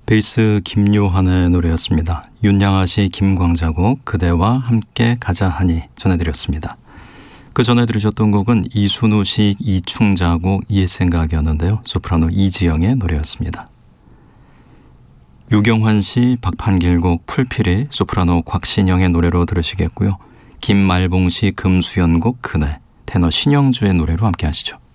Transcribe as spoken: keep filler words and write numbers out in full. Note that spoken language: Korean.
베이스 김요한의 노래였습니다. 윤양아씨 김광자곡 그대와 함께 가자 하니 전해드렸습니다. 그 전에 들으셨던 곡은 이순우식 이충자곡 옛 생각이었는데요. 소프라노 이지영의 노래였습니다. 유경환씨 박판길곡 풀필이 소프라노 곽신영의 노래로 들으시겠고요. 김말봉씨 금수연곡 그네, 테너 신영주의 노래로 함께 하시죠.